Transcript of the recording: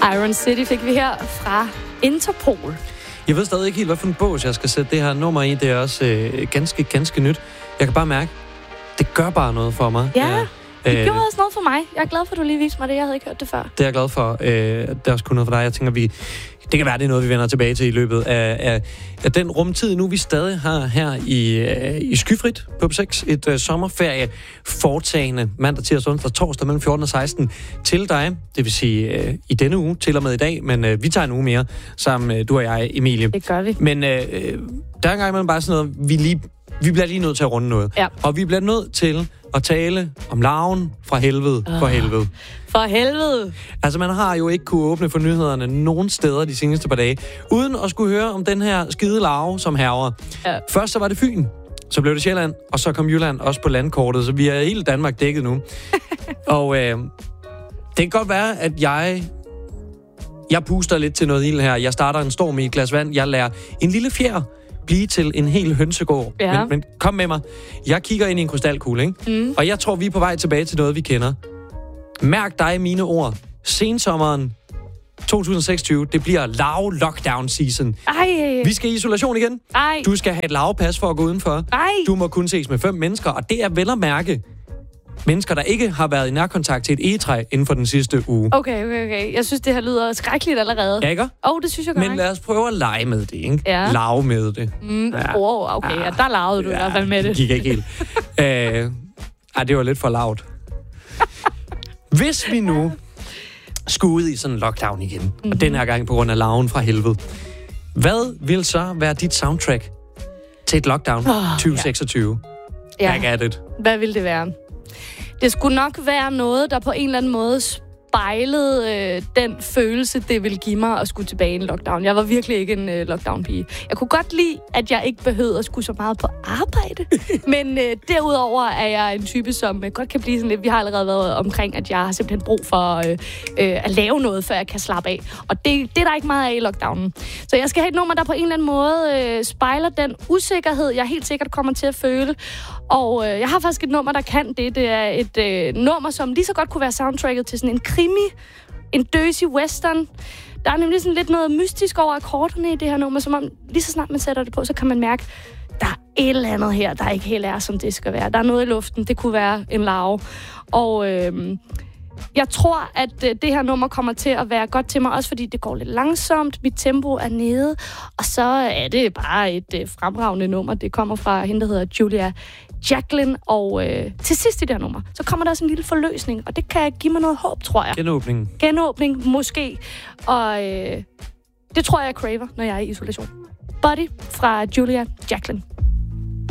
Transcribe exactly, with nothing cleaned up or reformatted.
Iron City fik vi her fra Interpol. Jeg ved stadig ikke helt, hvad for en bås jeg skal sætte det her nummer i. Det er også øh, ganske, ganske nyt. Jeg kan bare mærke, det gør bare noget for mig. Ja, ja. det øh, gjorde også noget for mig. Jeg er glad for, at du lige viste mig det. Jeg havde ikke hørt det før. Det er jeg glad for. Øh, det er også kun noget for dig. Jeg tænker, vi... Det kan være, det er noget, vi vender tilbage til i løbet af, af, af den rumtid, nu vi stadig har her i, øh, i Skyfrit på P seks. Et øh, sommerferie foretagende mandag, tirsdag, onsdag, torsdag mellem fjorten og seksten til dig. Det vil sige øh, i denne uge, til og med i dag. Men øh, vi tager en uge mere sammen, øh, du og jeg, Emilie. Det gør vi. Men øh, der er en gang imellem bare sådan noget, vi, lige, vi bliver lige nødt til at runde noget. Ja. Og vi bliver nødt til at tale om larven fra helvede oh, for helvede. For helvede. Altså, man har jo ikke kunne åbne for nyhederne nogen steder de seneste par dage, uden at skulle høre om den her skide larve, som hærger. Ja. Først så var det Fyn, så blev det Sjælland, og så kom Jylland også på landkortet, så vi er hele Danmark dækket nu. Og øh, det kan godt være, at jeg... Jeg puster lidt til noget ild her. Jeg starter en storm i et glas vand. Jeg lader en lille fjer blive til en hel hønsegård. Ja. Men, men kom med mig. Jeg kigger ind i en krystalkugle, ikke? Mm. Og jeg tror, vi er på vej tilbage til noget, vi kender. Mærk dig mine ord. Sensommeren to tusind seksogtyve, det bliver larve-lockdown-season. Ej. Vi skal i isolation igen. Ej. Du skal have et larvepas for at gå udenfor. Ej. Du må kun ses med fem mennesker, og det er vel at mærke mennesker, der ikke har været i nærkontakt til et egetræ inden for den sidste uge. Okay, okay, okay. Jeg synes, det her lyder skrækkeligt allerede. Ja, ikke? Åh, oh, det synes jeg godt. Men lad os prøve at lege med det, ikke? Ja. Lave med det. Mm, ja. Oh, okay, ja, der lavede du ja, i hvert fald med det. Det gik ikke helt. øh, ej, det var lidt for lavt. Hvis vi nu skulle ud i sådan en lockdown igen, mm-hmm. og den her gang på grund af larven fra helvede, hvad vil så være dit soundtrack til et lockdown oh, tyve seksogtyve? Ja. Back at it. Hvad vil det være? Det skulle nok være noget, der på en eller anden måde spejlede øh, den følelse, det ville give mig at skulle tilbage i en lockdown. Jeg var virkelig ikke en øh, lockdown-pige. Jeg kunne godt lide, at jeg ikke behøvede at skulle så meget på arbejde. Men øh, derudover er jeg en type, som øh, godt kan blive sådan lidt... Vi har allerede været omkring, at jeg har simpelthen brug for øh, øh, at lave noget, før jeg kan slappe af. Og det, det er der ikke meget af i lockdownen. Så jeg skal have et nummer, der på en eller anden måde øh, spejler den usikkerhed, jeg helt sikkert kommer til at føle. Og øh, jeg har faktisk et nummer, der kan det. Det er et øh, nummer, som lige så godt kunne være soundtracket til sådan en krimi, en døsig western. Der er nemlig sådan lidt noget mystisk over akkorderne i det her nummer, som om lige så snart man sætter det på, så kan man mærke, der er et eller andet her, der ikke helt er, som det skal være. Der er noget i luften, det kunne være en larve. Og øh, jeg tror, at øh, det her nummer kommer til at være godt til mig, også fordi det går lidt langsomt, mit tempo er nede, og så er det bare et øh, fremragende nummer. Det kommer fra hende, der hedder Julia Jacqueline, og øh, til sidst i det her nummer, så kommer der også en lille forløsning, og det kan give mig noget håb, tror jeg. Genåbning. Genåbning, måske. Og øh, det tror jeg, jeg craver, når jeg er i isolation. Body fra Julia Jacqueline.